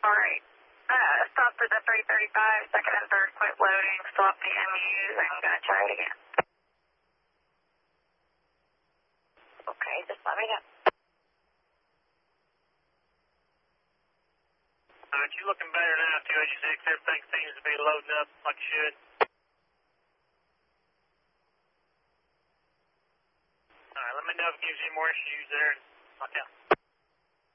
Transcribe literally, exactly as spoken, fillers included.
Alright. Uh, stopped at the three thirty-five, second and third quit loading, swap the M Us, and gonna try it again. Okay, just let me know. Alright, you looking better now, two eighty-six. Everything seems to be loading up like it should. Alright, let me know if it gives you more issues there. Lock out.